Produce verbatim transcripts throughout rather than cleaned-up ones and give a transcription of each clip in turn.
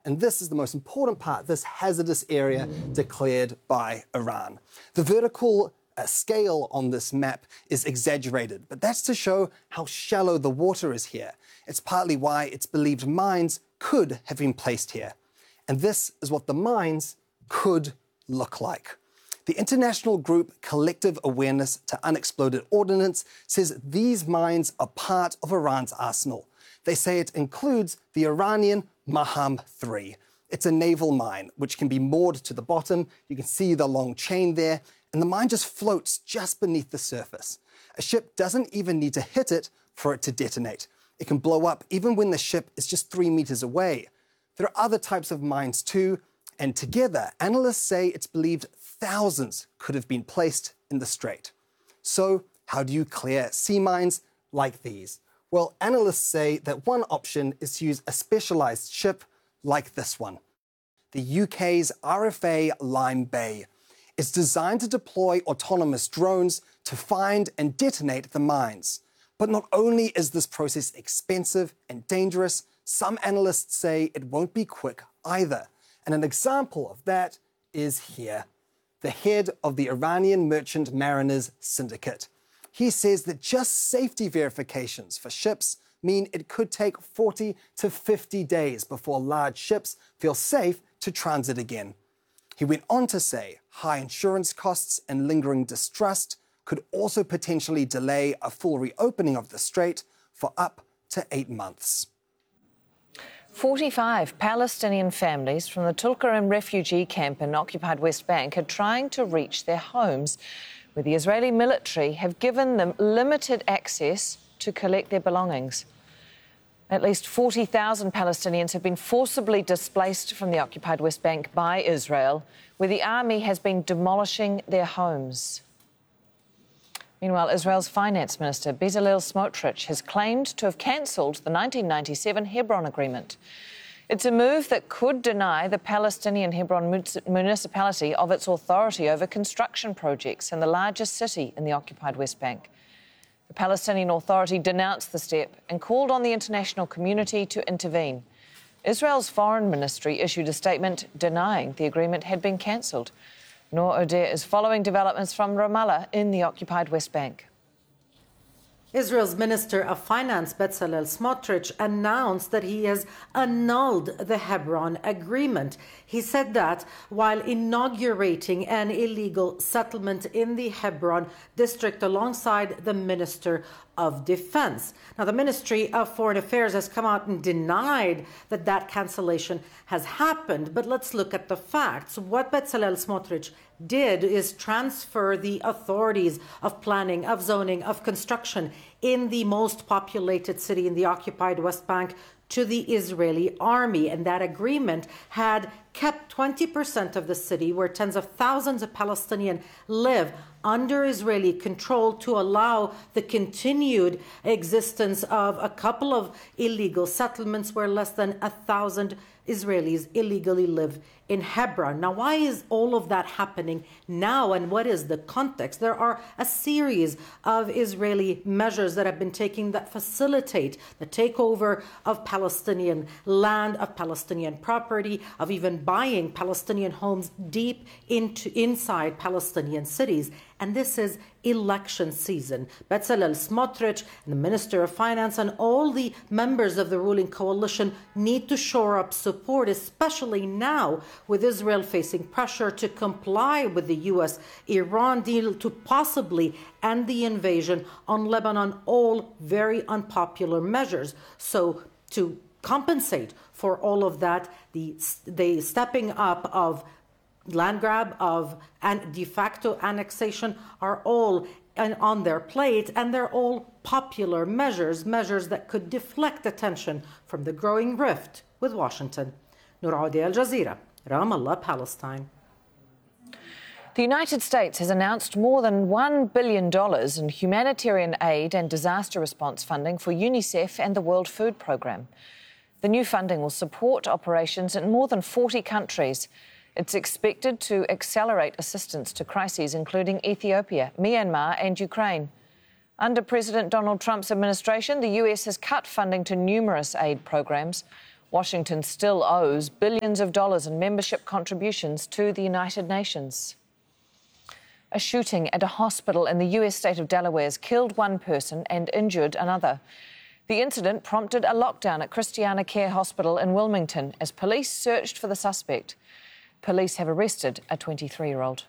And this is the most important part, this hazardous area declared by Iran. The vertical uh, scale on this map is exaggerated, but that's to show how shallow the water is here. It's partly why it's believed mines could have been placed here. And this is what the mines could look like. The international group Collective Awareness to Unexploded Ordnance says these mines are part of Iran's arsenal. They say it includes the Iranian Maham three. It's a naval mine which can be moored to the bottom. You can see the long chain there, and the mine just floats just beneath the surface. A ship doesn't even need to hit it for it to detonate. It can blow up even when the ship is just three meters away. There are other types of mines too, and together, analysts say it's believed thousands could have been placed in the strait. So, how do you clear sea mines like these? Well, analysts say that one option is to use a specialized ship like this one. The U K's R F A Lime Bay. It's designed to deploy autonomous drones to find and detonate the mines. But not only is this process expensive and dangerous, some analysts say it won't be quick either. And an example of that is here. The head of the Iranian Merchant Mariners Syndicate. He says that just safety verifications for ships mean it could take forty to fifty days before large ships feel safe to transit again. He went on to say high insurance costs and lingering distrust could also potentially delay a full reopening of the strait for up to eight months. forty-five Palestinian families from the Tulkarem refugee camp in occupied West Bank are trying to reach their homes, where the Israeli military have given them limited access to collect their belongings. At least forty thousand Palestinians have been forcibly displaced from the occupied West Bank by Israel, where the army has been demolishing their homes. Meanwhile, Israel's finance minister, Bezalel Smotrich, has claimed to have cancelled the nineteen ninety-seven Hebron Agreement. It's a move that could deny the Palestinian Hebron municipality of its authority over construction projects in the largest city in the occupied West Bank. The Palestinian Authority denounced the step and called on the international community to intervene. Israel's foreign ministry issued a statement denying the agreement had been cancelled. Noor Odeir is following developments from Ramallah in the occupied West Bank. Israel's Minister of Finance, Bezalel Smotrich, announced that he has annulled the Hebron Agreement. He said that while inaugurating an illegal settlement in the Hebron district alongside the Minister of Defense. Now, the Ministry of Foreign Affairs has come out and denied that that cancellation has happened. But let's look at the facts. What Bezalel Smotrich did is transfer the authorities of planning, of zoning, of construction in the most populated city in the occupied West Bank to the Israeli army. And that agreement had kept twenty percent of the city, where tens of thousands of Palestinians live, under Israeli control to allow the continued existence of a couple of illegal settlements where less than a thousand Israelis illegally live in Hebron. Now, why is all of that happening now, and what is the context? There are a series of Israeli measures that have been taken that facilitate the takeover of Palestinian land, of Palestinian property, of even buying Palestinian homes deep into inside Palestinian cities. And this is election season. Bezalel Smotrich and the Minister of Finance and all the members of the ruling coalition need to shore up support, especially now with Israel facing pressure to comply with the U S Iran deal to possibly end the invasion on Lebanon, all very unpopular measures. So to compensate for all of that, the, the stepping up of land grab, of and de facto annexation are all on their plate, and they're all popular measures, measures that could deflect attention from the growing rift with Washington. Noor Odeir, Al Jazeera, Ramallah, Palestine. The United States has announced more than one billion dollars in humanitarian aid and disaster response funding for UNICEF and the World Food Programme. The new funding will support operations in more than forty countries. It's expected to accelerate assistance to crises including Ethiopia, Myanmar and Ukraine. Under President Donald Trump's administration, the U S has cut funding to numerous aid programs. Washington still owes billions of dollars in membership contributions to the United Nations. A shooting at a hospital in the U S state of Delaware has killed one person and injured another. The incident prompted a lockdown at Christiana Care Hospital in Wilmington as police searched for the suspect. Police have arrested a twenty-three-year-old.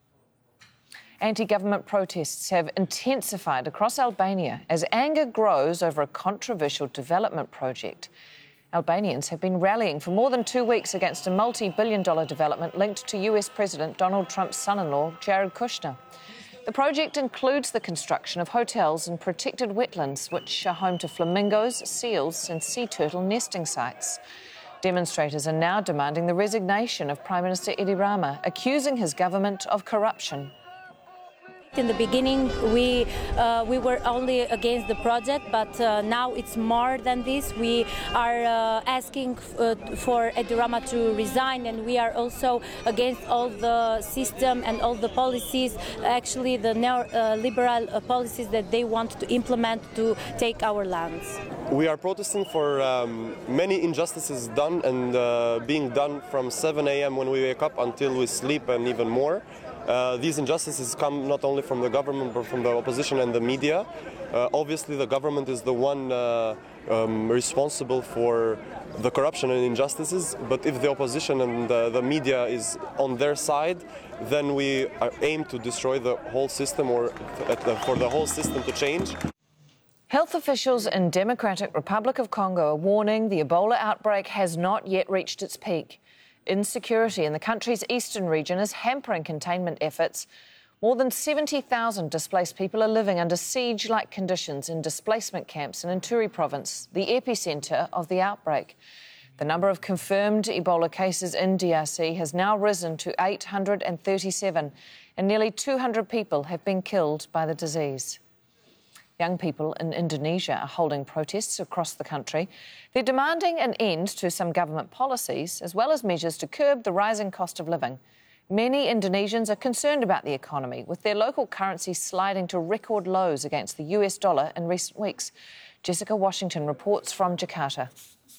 Anti-government protests have intensified across Albania as anger grows over a controversial development project. Albanians have been rallying for more than two weeks against a multi-billion dollar development linked to U S President Donald Trump's son-in-law, Jared Kushner. The project includes the construction of hotels and protected wetlands, which are home to flamingos, seals and sea turtle nesting sites. Demonstrators are now demanding the resignation of Prime Minister Edi Rama, accusing his government of corruption. In the beginning, we uh, we were only against the project, but uh, now it's more than this. We are uh, asking uh, for Edi Rama to resign, and we are also against all the system and all the policies, actually the neoliberal uh, policies that they want to implement to take our lands. We are protesting for um, many injustices done and uh, being done from seven a m when we wake up until we sleep, and even more. Uh, these injustices come not only from the government but from the opposition and the media. Uh, obviously the government is the one uh, um, responsible for the corruption and injustices, but if the opposition and the, the media is on their side, then we aim to destroy the whole system, or for the whole system to change. Health officials in Democratic Republic of Congo are warning the Ebola outbreak has not yet reached its peak. Insecurity in the country's eastern region is hampering containment efforts. More than seventy thousand displaced people are living under siege-like conditions in displacement camps in Ituri province, the epicentre of the outbreak. The number of confirmed Ebola cases in D R C has now risen to eight hundred thirty-seven, and nearly two hundred people have been killed by the disease. Young people in Indonesia are holding protests across the country. They're demanding an end to some government policies, as well as measures to curb the rising cost of living. Many Indonesians are concerned about the economy, with their local currency sliding to record lows against the U S dollar in recent weeks. Jessica Washington reports from Jakarta.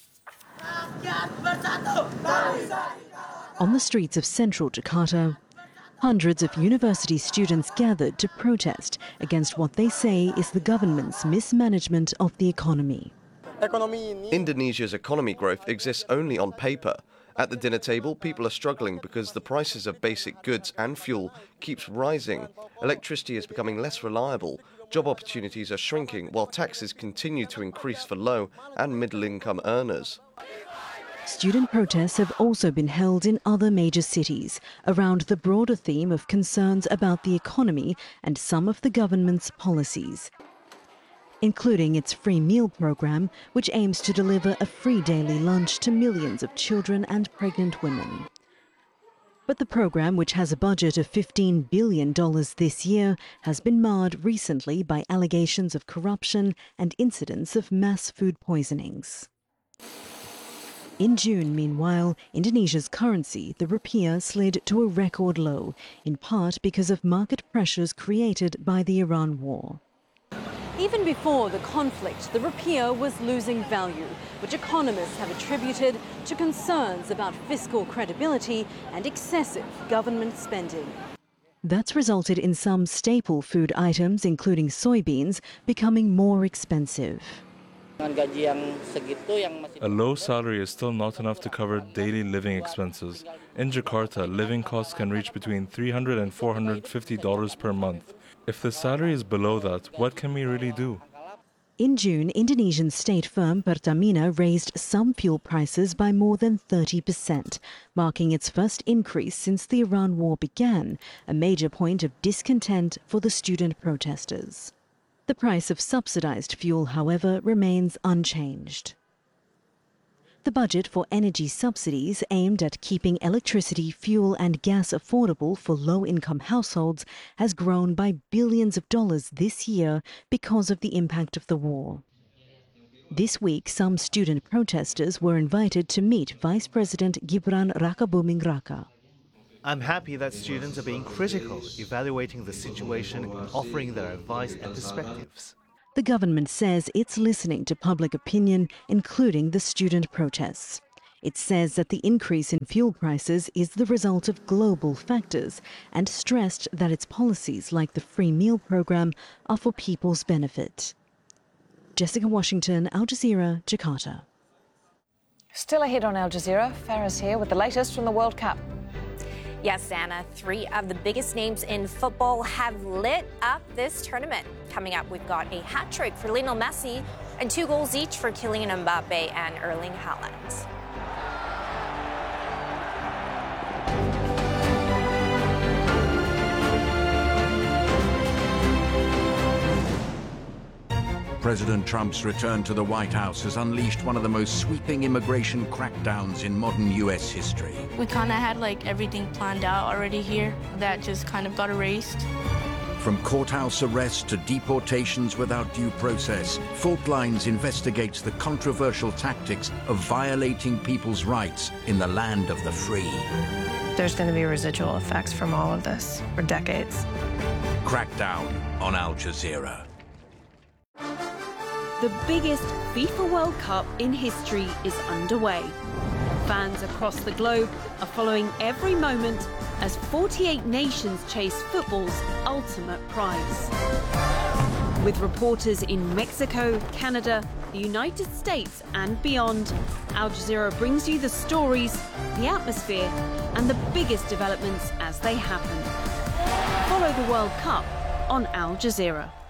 On the streets of central Jakarta, hundreds of university students gathered to protest against what they say is the government's mismanagement of the economy. Indonesia's economy growth exists only on paper. At the dinner table, people are struggling because the prices of basic goods and fuel keeps rising. Electricity is becoming less reliable. Job opportunities are shrinking, while taxes continue to increase for low and middle-income earners. Student protests have also been held in other major cities around the broader theme of concerns about the economy and some of the government's policies, including its free meal program, which aims to deliver a free daily lunch to millions of children and pregnant women. But the program, which has a budget of fifteen billion dollars this year, has been marred recently by allegations of corruption and incidents of mass food poisonings. In June, meanwhile, Indonesia's currency, the rupiah, slid to a record low, in part because of market pressures created by the Iran war. Even before the conflict, the rupiah was losing value, which economists have attributed to concerns about fiscal credibility and excessive government spending. That's resulted in some staple food items, including soybeans, becoming more expensive. A low salary is still not enough to cover daily living expenses. In Jakarta, living costs can reach between three hundred and four hundred fifty dollars per month. If the salary is below that, what can we really do? In June, Indonesian state firm Pertamina raised some fuel prices by more than thirty percent, marking its first increase since the Iran war began, a major point of discontent for the student protesters. The price of subsidized fuel, however, remains unchanged. The budget for energy subsidies aimed at keeping electricity, fuel and gas affordable for low-income households has grown by billions of dollars this year because of the impact of the war. This week, some student protesters were invited to meet Vice President Gibran Rakabuming Raka. I'm happy that students are being critical, evaluating the situation and offering their advice and perspectives. The government says it's listening to public opinion, including the student protests. It says that the increase in fuel prices is the result of global factors and stressed that its policies, like the free meal program, are for people's benefit. Jessica Washington, Al Jazeera, Jakarta. Still ahead on Al Jazeera, Farah's here with the latest from the World Cup. Yes, Anna, three of the biggest names in football have lit up this tournament. Coming up, we've got a hat trick for Lionel Messi and two goals each for Kylian Mbappe and Erling Haaland. President Trump's return to the White House has unleashed one of the most sweeping immigration crackdowns in modern U S history. We kind of had like everything planned out already here. That just kind of got erased. From courthouse arrests to deportations without due process, Fault Lines investigates the controversial tactics of violating people's rights in the land of the free. There's going to be residual effects from all of this for decades. Crackdown on Al Jazeera. The biggest FIFA World Cup in history is underway. Fans across the globe are following every moment as forty-eight nations chase football's ultimate prize. With reporters in Mexico, Canada, the United States and beyond, Al Jazeera brings you the stories, the atmosphere and the biggest developments as they happen. Follow the World Cup on Al Jazeera.